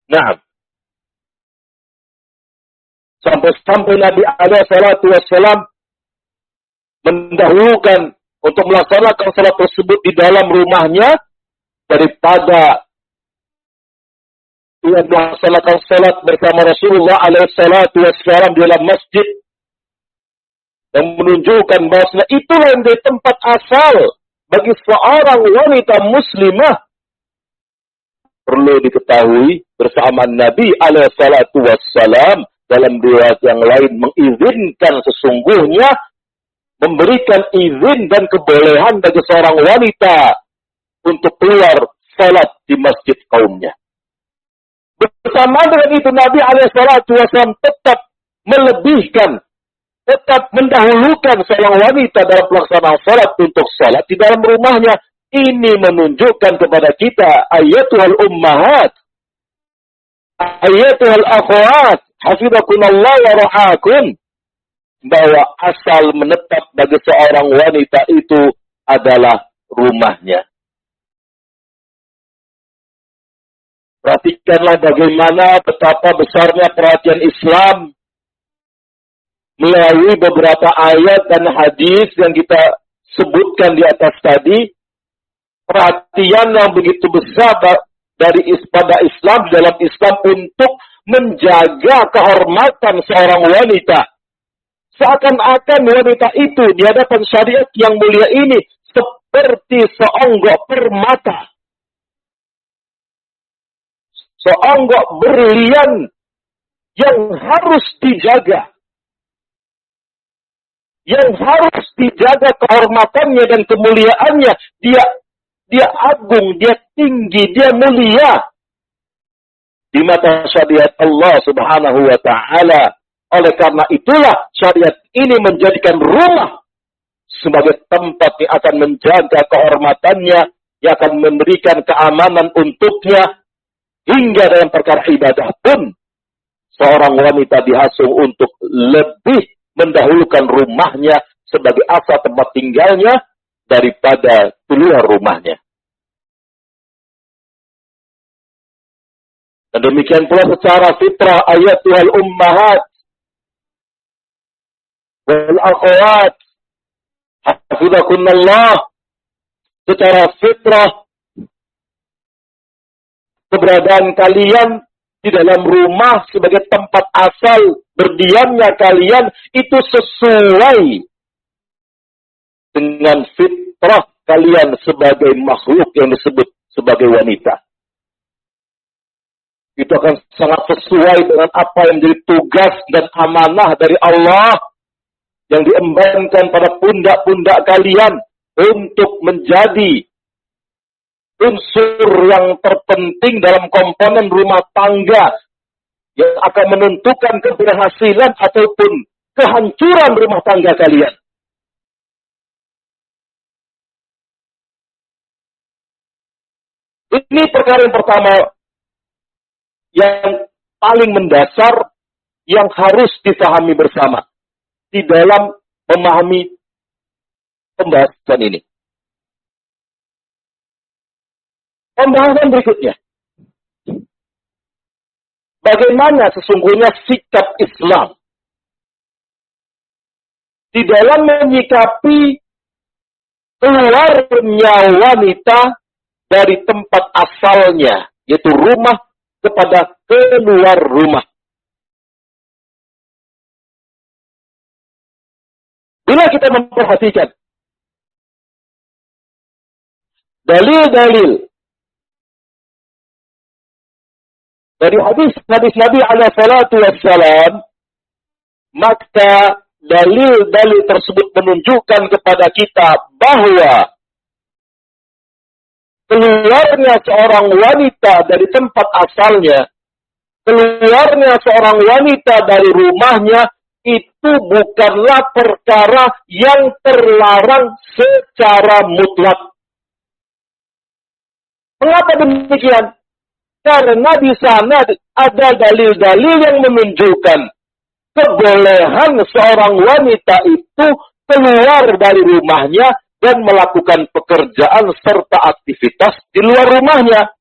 Nah, sampai Nabi alaihi salatu wassalam mendahulukan untuk melaksanakan salat tersebut di dalam rumahnya daripada ia melaksanakan salat bersama Rasulullah alaihi salatu wassalam di dalam masjid, yang menunjukkan bahwa itulah yang dari tempat asal bagi seorang wanita muslimah. Perlu diketahui bersama Nabi alaihi salatu wassalam dalam riwayat yang lain mengizinkan sesungguhnya memberikan izin dan kebolehan bagi seorang wanita untuk keluar salat di masjid kaumnya. Bersamaan dengan itu Nabi alaihi salatu wassalam tetap melebihkan, tetap mendahulukan seorang wanita dalam pelaksanaan salat untuk salat di dalam rumahnya. Ini menunjukkan kepada kita, ayatul ummahat, ayatul akhwat, hafizakunallah wa ra'akum, bahwa asal menetap bagi seorang wanita itu adalah rumahnya. Perhatikanlah bagaimana betapa besarnya perhatian Islam melalui beberapa ayat dan hadis yang kita sebutkan di atas tadi. Perhatian yang begitu besar pada Islam, dalam Islam untuk menjaga kehormatan seorang wanita. Seakan-akan wanita itu di hadapan syariat yang mulia ini seperti seonggok permata, seonggok berlian yang harus dijaga, yang harus dijaga kehormatannya dan kemuliaannya. Dia agung, dia tinggi, dia mulia di mata syariat Allah Subhanahu wa taala. Oleh karena itulah syariat ini menjadikan rumah sebagai tempat yang akan menjaga kehormatannya, yang akan memberikan keamanan untuknya, hingga dalam perkara ibadah pun seorang wanita dihasung untuk lebih mendahulukan rumahnya sebagai asal tempat tinggalnya daripada keluar rumahnya. Dan demikian pula secara fitrah ayatul ummahat wal akhwat hafizakunallah, secara fitrah keberadaan kalian di dalam rumah sebagai tempat asal berdiamnya kalian itu sesuai dengan fitrah kalian sebagai makhluk yang disebut sebagai wanita. Itu akan sangat sesuai dengan apa yang menjadi tugas dan amanah dari Allah yang diembankan pada pundak-pundak kalian untuk menjadi unsur yang terpenting dalam komponen rumah tangga yang akan menentukan keberhasilan ataupun kehancuran rumah tangga kalian. Ini perkara yang pertama yang paling mendasar yang harus dipahami bersama di dalam memahami pembahasan ini. Pembahasan berikutnya. Bagaimana sesungguhnya sikap Islam di dalam menyikapi keluarnya wanita dari tempat asalnya, yaitu rumah, kepada keluar rumah. Bila kita memperhatikan dalil-dalil dari hadis Nabi alaihi salatu wassalam, maka dalil-dalil tersebut menunjukkan kepada kita bahwa keluarnya seorang wanita dari tempat asalnya, keluarnya seorang wanita dari rumahnya, itu bukanlah perkara yang terlarang secara mutlak. Mengapa demikian? Karena di sana ada dalil-dalil yang menunjukkan kebolehan seorang wanita itu keluar dari rumahnya dan melakukan pekerjaan serta aktivitas di luar rumahnya.